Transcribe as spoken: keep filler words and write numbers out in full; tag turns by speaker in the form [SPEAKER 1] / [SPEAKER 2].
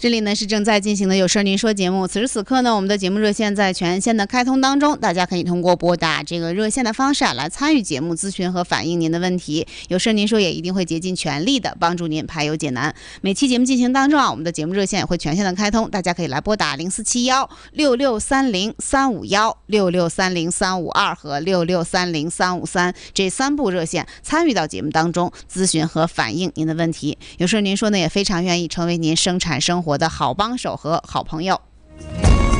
[SPEAKER 1] 这里呢是正在进行的有事您说节目，此时此刻呢，我们的节目热线在全线的开通当中，大家可以通过拨打这个热线的方式啊来参与节目咨询和反映您的问题。有事您说也一定会竭尽全力的帮助您排忧解难。每期节目进行当中啊，我们的节目热线也会全线的开通，大家可以来拨打零四七幺六六三零三五幺、六六三零三五二和六六三零三五三这三部热线参与到节目当中咨询和反映您的问题。有事您说呢，也非常愿意成为您生产生活的好帮手和好朋友。